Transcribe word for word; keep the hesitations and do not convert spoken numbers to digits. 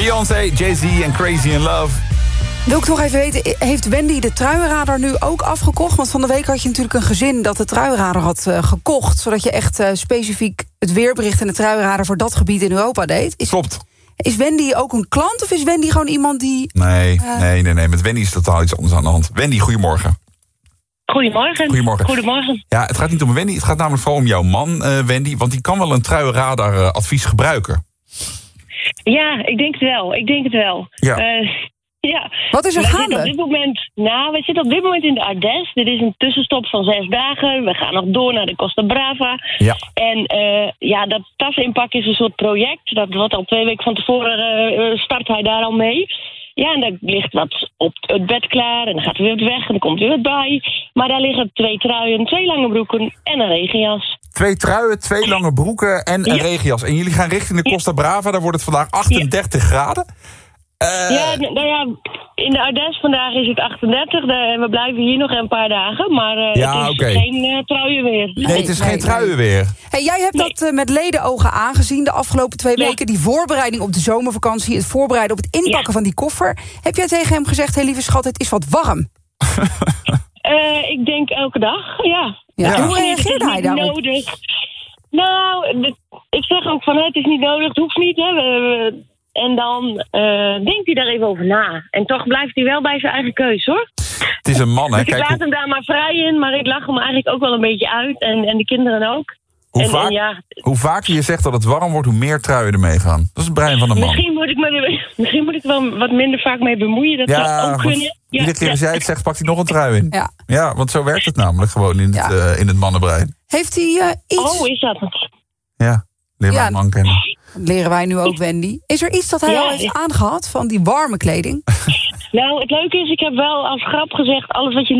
Beyoncé, Jay-Z en Crazy in Love. Wil ik toch even weten, heeft Wendy de truienradar nu ook afgekocht? Want van de week had je natuurlijk een gezin dat de truienradar had uh, gekocht, zodat je echt uh, specifiek het weerbericht en de truienradar voor dat gebied in Europa deed. Is, Klopt. Is Wendy ook een klant of is Wendy gewoon iemand die... Nee, uh... nee, nee, nee. Met Wendy is totaal iets anders aan de hand. Wendy, goedemorgen. Goedemorgen. Goedemorgen. Goedemorgen. Ja, het gaat niet om Wendy, het gaat namelijk vooral om jouw man, uh, Wendy. Want die kan wel een truienradar uh, advies gebruiken. Ja, ik denk het wel. Ik denk het wel. Ja. Uh, ja. Wat is er wij gaande? Zitten op dit moment, nou, we zitten op dit moment in de Ardèche. Dit is een tussenstop van zes dagen. We gaan nog door naar de Costa Brava. Ja. En uh, ja, dat tasinpak is een soort project. Dat wordt al twee weken van tevoren uh, start hij daar al mee. Ja, en daar ligt wat op het bed klaar. En dan gaat er weer wat weg en dan komt er weer wat bij. Maar daar liggen twee truien, twee lange broeken en een regenjas. Twee truien, twee lange broeken en een ja. regenjas. En jullie gaan richting de Costa Brava, daar wordt het vandaag achtendertig ja. graden. Uh... Ja, nou ja, in de Ardèche vandaag is het achtendertig. En we blijven hier nog een paar dagen. Maar uh, ja, het is okay. geen uh, truienweer. Nee, nee, het is nee, geen truienweer. Nee. Hey, jij hebt nee. dat uh, met ledenogen aangezien de afgelopen twee ja. weken. Die voorbereiding op de zomervakantie. Het voorbereiden op het inpakken ja. van die koffer. Heb jij tegen hem gezegd, hey lieve schat, het is wat warm? uh, ik denk elke dag, ja. ja. ja. Hoe reageerde hij daarop? Nodig. Nou, ik zeg ook van het is niet nodig, het hoeft niet. Hè. We, we, En dan uh, denkt hij daar even over na. En toch blijft hij wel bij zijn eigen keus, hoor. Het is een man, hè? Dus ik Kijk, laat hem daar maar vrij in, maar ik lach hem eigenlijk ook wel een beetje uit. En, en de kinderen ook. Hoe, en, vaak, en ja, hoe vaker je zegt dat het warm wordt, hoe meer truien er mee gaan. Dat is het brein van de man. Misschien moet ik me, misschien moet ik wel wat minder vaak mee bemoeien. Dat ja, zou ook kunnen. Ja, iedere keer als jij het zegt, pakt hij nog een trui in. Ja, ja want zo werkt het namelijk gewoon in, ja. het, uh, in het mannenbrein. Heeft hij uh, iets... Oh, is dat het? Ja, leer maar ja, een man kennen. Dat leren wij nu ook, Wendy. Is er iets dat hij ja, al heeft ja. aangehad van die warme kleding? Nou, het leuke is, ik heb wel als grap gezegd, alles wat je